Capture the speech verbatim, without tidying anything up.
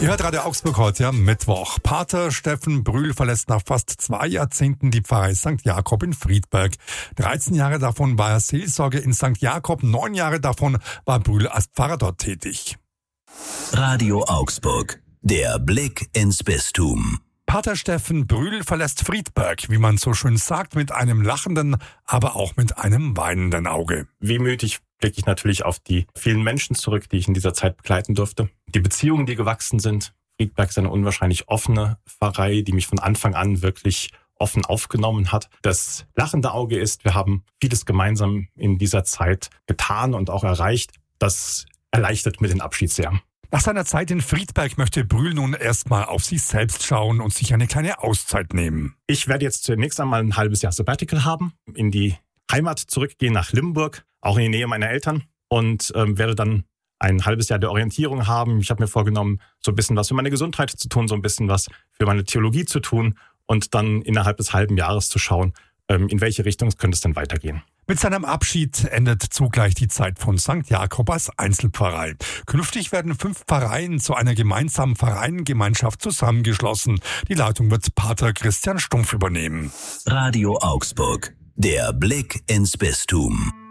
Ihr hört Radio Augsburg heute am Mittwoch. Pater Steffen Brühl verlässt nach fast zwei Jahrzehnten die Pfarrei Sankt Jakob in Friedberg. dreizehn Jahre davon war er Seelsorger in Sankt Jakob, neun Jahre davon war Brühl als Pfarrer dort tätig. Radio Augsburg, der Blick ins Bistum. Pater Steffen Brühl verlässt Friedberg, wie man so schön sagt, mit einem lachenden, aber auch mit einem weinenden Auge. Wehmütig blicke ich natürlich auf die vielen Menschen zurück, die ich in dieser Zeit begleiten durfte. Die Beziehungen, die gewachsen sind. Friedberg ist eine unwahrscheinlich offene Pfarrei, die mich von Anfang an wirklich offen aufgenommen hat. Das lachende Auge ist, wir haben vieles gemeinsam in dieser Zeit getan und auch erreicht. Das erleichtert mir den Abschied sehr. Nach seiner Zeit in Friedberg möchte Brühl nun erstmal auf sich selbst schauen und sich eine kleine Auszeit nehmen. Ich werde jetzt zunächst einmal ein halbes Jahr Sabbatical haben, in die Heimat zurückgehen nach Limburg, auch in die Nähe meiner Eltern und ähm, werde dann ein halbes Jahr der Orientierung haben. Ich habe mir vorgenommen, so ein bisschen was für meine Gesundheit zu tun, so ein bisschen was für meine Theologie zu tun und dann innerhalb des halben Jahres zu schauen, ähm, in welche Richtung könnte es denn weitergehen. Mit seinem Abschied endet zugleich die Zeit von Sankt Jakob als Einzelpfarrei. Künftig werden fünf Pfarreien zu einer gemeinsamen Pfarreiengemeinschaft zusammengeschlossen. Die Leitung wird Pater Christian Stumpf übernehmen. Radio Augsburg, der Blick ins Bistum.